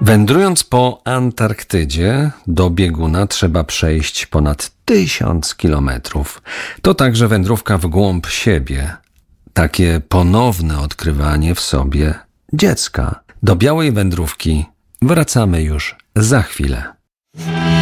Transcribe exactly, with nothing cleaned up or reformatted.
Wędrując po Antarktydzie, do bieguna trzeba przejść ponad tysiąc kilometrów. To także wędrówka w głąb siebie. Takie ponowne odkrywanie w sobie dziecka. Do białej wędrówki wracamy już za chwilę.